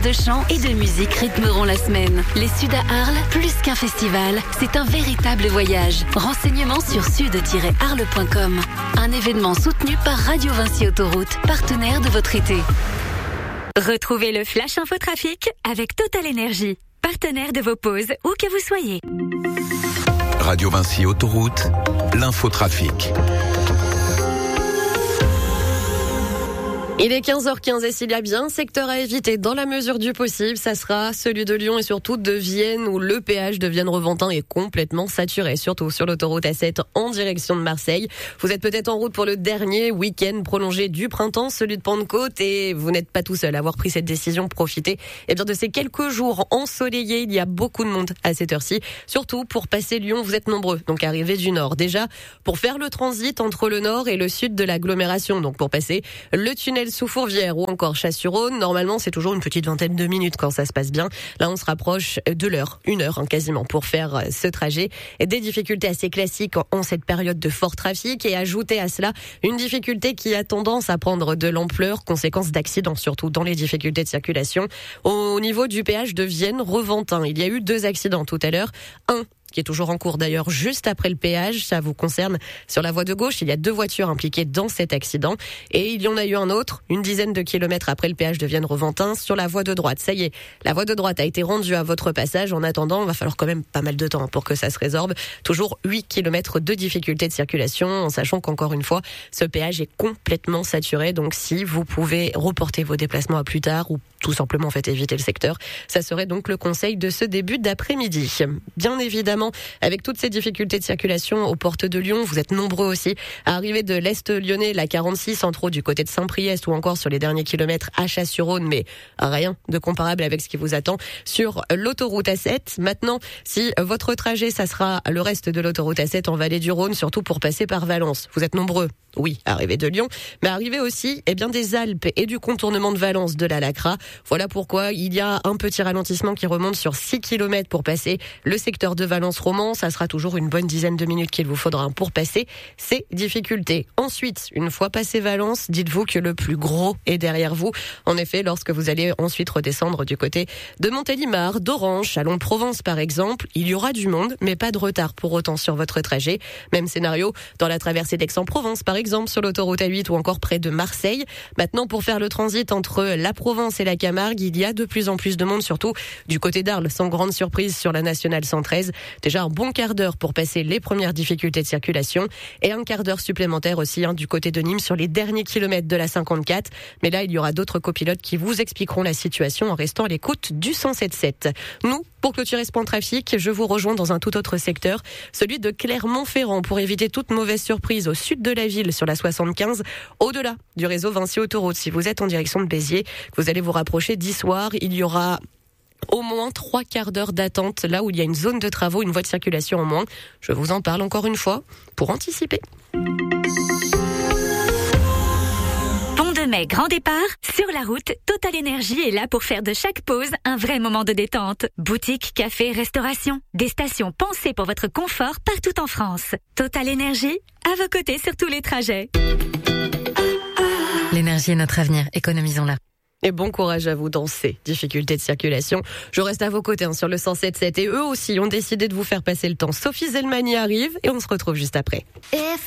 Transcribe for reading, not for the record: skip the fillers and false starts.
de chant et de musique rythmeront la semaine. Les Suds à Arles, plus qu'un festival, c'est un véritable voyage. Renseignements sur sud-arles.com. Un événement soutenu par Radio Vinci Autoroute, partenaire de votre été. Retrouvez le Flash Infotrafic avec Total Energy, partenaire de vos pauses, où que vous soyez. Radio Vinci Autoroute, l'infotrafic. Il est 15h15 et s'il y a bien un secteur à éviter dans la mesure du possible, ça sera celui de Lyon et surtout de Vienne où le péage de Vienne-Reventin est complètement saturé, surtout sur l'autoroute A7 en direction de Marseille. Vous êtes peut-être en route pour le dernier week-end prolongé du printemps, celui de Pentecôte, et vous n'êtes pas tout seul à avoir pris cette décision. Profitez bien de ces quelques jours ensoleillés. Il y a beaucoup de monde à cette heure-ci, surtout pour passer Lyon. Vous êtes nombreux, donc arrivés du nord. Déjà, pour faire le transit entre le nord et le sud de l'agglomération, donc pour passer le tunnel sous Fourvière ou encore Chasse-sur-Rhône, normalement c'est toujours une petite vingtaine de minutes quand ça se passe bien. Là on se rapproche de l'heure, une heure quasiment pour faire ce trajet. Des difficultés assez classiques en cette période de fort trafic, et ajouter à cela une difficulté qui a tendance à prendre de l'ampleur, conséquence d'accidents surtout dans les difficultés de circulation. Au niveau du péage de Vienne-Reventin, il y a eu 2 accidents tout à l'heure. Un qui est toujours en cours d'ailleurs juste après le péage, ça vous concerne. Sur la voie de gauche, il y a 2 voitures impliquées dans cet accident, et il y en a eu un autre une dizaine de kilomètres après le péage de Vienne-Reventin sur la voie de droite. Ça y est, la voie de droite a été rendue à votre passage. En attendant, il va falloir quand même pas mal de temps pour que ça se résorbe. Toujours 8 kilomètres de difficultés de circulation, en sachant qu'encore une fois, ce péage est complètement saturé. Donc si vous pouvez reporter vos déplacements à plus tard ou tout simplement éviter le secteur, ça serait donc le conseil de ce début d'après-midi. Bien évidemment, avec toutes ces difficultés de circulation aux portes de Lyon, vous êtes nombreux aussi à arriver de l'Est lyonnais, la 46, entre autres du côté de Saint-Priest ou encore sur les derniers kilomètres à Chasse-sur-Rhône, mais rien de comparable avec ce qui vous attend sur l'autoroute A7. Maintenant, si votre trajet, ça sera le reste de l'autoroute A7 en vallée du Rhône, surtout pour passer par Valence, vous êtes nombreux. Oui, arrivé de Lyon, mais arrivé aussi des Alpes et du contournement de Valence de la Lacra. Voilà pourquoi il y a un petit ralentissement qui remonte sur 6 km pour passer le secteur de Valence-Romans. Ça sera toujours une bonne dizaine de minutes qu'il vous faudra pour passer ces difficultés. Ensuite, une fois passé Valence, dites-vous que le plus gros est derrière vous. En effet, lorsque vous allez ensuite redescendre du côté de Montélimar, d'Orange, Chalon-de-Provence par exemple, il y aura du monde, mais pas de retard pour autant sur votre trajet. Même scénario dans la traversée d'Aix-en-Provence par exemple, sur l'autoroute A8 ou encore près de Marseille. Maintenant, pour faire le transit entre la Provence et la Camargue, il y a de plus en plus de monde, surtout du côté d'Arles, sans grande surprise sur la nationale 113. Déjà un bon quart d'heure pour passer les premières difficultés de circulation, et un quart d'heure supplémentaire aussi du côté de Nîmes sur les derniers kilomètres de la 54. Mais là, il y aura d'autres copilotes qui vous expliqueront la situation en restant à l'écoute du 107.7. Nous, pour clôturer ce point de trafic, je vous rejoins dans un tout autre secteur, celui de Clermont-Ferrand, pour éviter toute mauvaise surprise au sud de la ville sur la 75, au-delà du réseau Vinci Autoroute. Si vous êtes en direction de Béziers, vous allez vous rapprocher d'Issoire, il y aura au moins 3 quarts d'heure d'attente, là où il y a une zone de travaux, une voie de circulation en moins. Je vous en parle encore une fois pour anticiper. Pont de Mai, grand départ. Sur la route, Total Energy est là pour faire de chaque pause un vrai moment de détente. Boutique, café, restauration. Des stations pensées pour votre confort partout en France. Total Energy, à vos côtés sur tous les trajets. L'énergie est notre avenir, économisons-la. Et bon courage à vous dans ces difficultés de circulation. Je reste à vos côtés sur le 107.7, et eux aussi ont décidé de vous faire passer le temps. Sophie Zelmani arrive et on se retrouve juste après.